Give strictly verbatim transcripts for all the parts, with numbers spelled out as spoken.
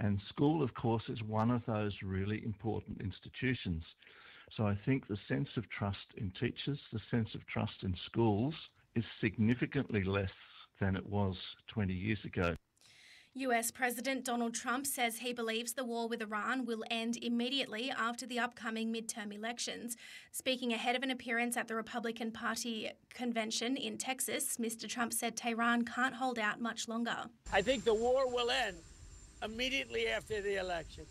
And school, of course, is one of those really important institutions. So I think the sense of trust in teachers, the sense of trust in schools is significantly less than it was twenty years ago. U S President Donald Trump says he believes the war with Iran will end immediately after the upcoming midterm elections. Speaking ahead of an appearance at the Republican Party convention in Texas, Mister Trump said Tehran can't hold out much longer. I think the war will end immediately after the election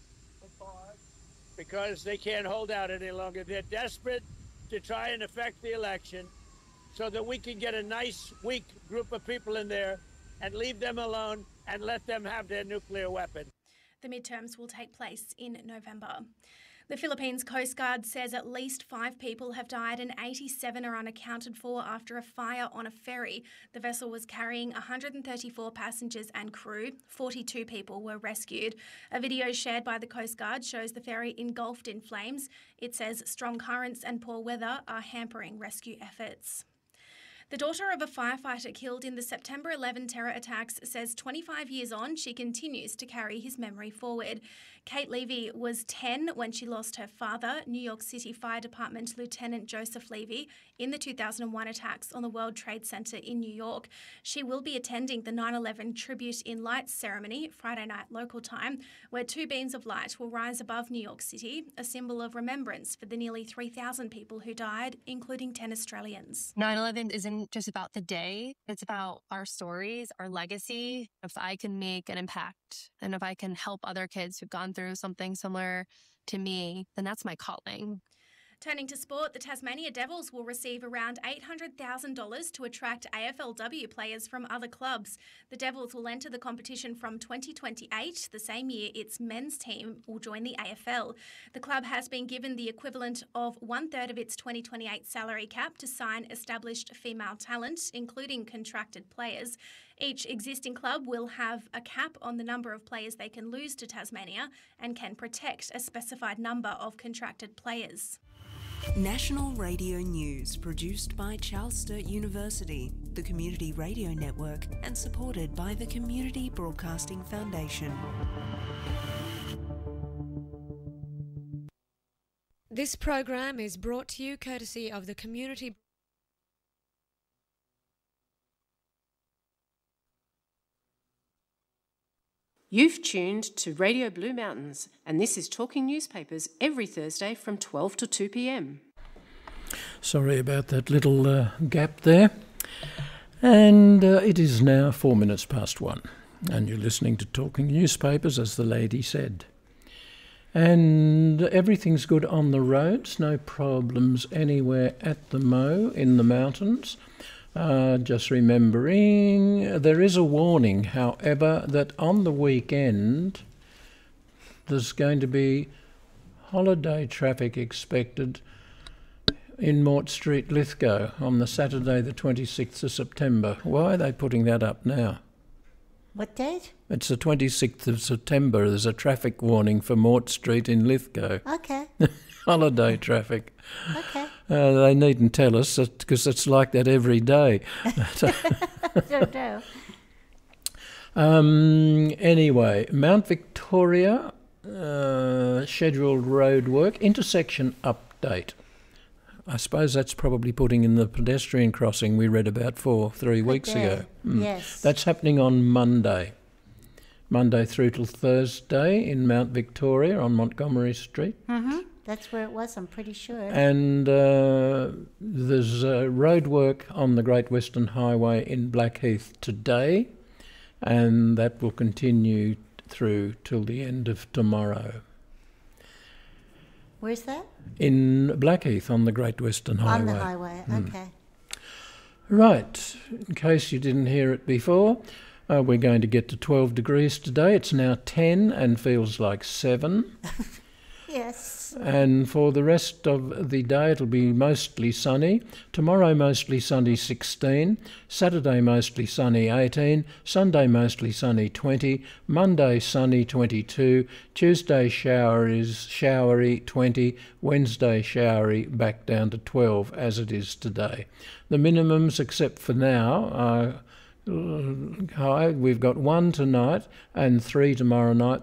because they can't hold out any longer. They're desperate to try and affect the election so that we can get a nice, weak group of people in there and leave them alone and let them have their nuclear weapon. The midterms will take place in November. The Philippines Coast Guard says at least five people have died and eighty-seven are unaccounted for after a fire on a ferry. The vessel was carrying one hundred thirty-four passengers and crew. forty-two people were rescued. A video shared by the Coast Guard shows the ferry engulfed in flames. It says strong currents and poor weather are hampering rescue efforts. The daughter of a firefighter killed in the September eleventh terror attacks says twenty-five years on, she continues to carry his memory forward. Kate Levy was ten when she lost her father, New York City Fire Department Lieutenant Joseph Levy, in the two thousand one attacks on the World Trade Center in New York. She will be attending the nine eleven Tribute in Lights ceremony, Friday night local time, where two beams of light will rise above New York City, a symbol of remembrance for the nearly three thousand people who died, including ten Australians. nine eleven isn't just about the day. It's about our stories, our legacy. If I can make an impact and if I can help other kids who've gone through something similar to me, then that's my calling. Turning to sport, the Tasmania Devils will receive around eight hundred thousand dollars to attract A F L W players from other clubs. The Devils will enter the competition from twenty twenty-eight, the same year its men's team will join the A F L. The club has been given the equivalent of one-third of its twenty twenty-eight salary cap to sign established female talent, including contracted players. Each existing club will have a cap on the number of players they can lose to Tasmania and can protect a specified number of contracted players. National Radio News, produced by Charles Sturt University, the Community Radio Network, and supported by the Community Broadcasting Foundation. This program is brought to you courtesy of the Community. You've tuned to Radio Blue Mountains, and this is Talking Newspapers every Thursday from twelve to two p m. Sorry about that little uh, gap there. And uh, it is now four minutes past one, and you're listening to Talking Newspapers, as the lady said. And everything's good on the roads, no problems anywhere at the Mo in the mountains. Uh, just remembering, there is a warning, however, that on the weekend there's going to be holiday traffic expected in Mort Street, Lithgow, on the Saturday the twenty-sixth of September. Why are they putting that up now? What date? It's the twenty-sixth of September. There's a traffic warning for Mort Street in Lithgow. Okay. Holiday traffic. Okay. Uh, they needn't tell us because it's like that every day. Don't know. Um, anyway, Mount Victoria, uh, scheduled road work, intersection update. I suppose that's probably putting in the pedestrian crossing we read about four, three Good weeks day. ago. Mm. Yes. That's happening on Monday. Monday through till Thursday in Mount Victoria on Montgomery Street. Mm-hmm. That's where it was, I'm pretty sure. And uh, there's uh, road work on the Great Western Highway in Blackheath today, and that will continue through till the end of tomorrow. Where's that? In Blackheath on the Great Western Highway. On the highway, Mm. okay. Right, in case you didn't hear it before, uh, we're going to get to twelve degrees today. It's now ten and feels like seven. Yes. And for the rest of the day, it'll be mostly sunny. Tomorrow, mostly sunny, sixteen. Saturday, mostly sunny, eighteen. Sunday, mostly sunny, twenty. Monday, sunny, twenty-two. Tuesday, shower is showery, twenty. Wednesday, showery, back down to twelve, as it is today. The minimums, except for now, are high. We've got one tonight and three tomorrow night.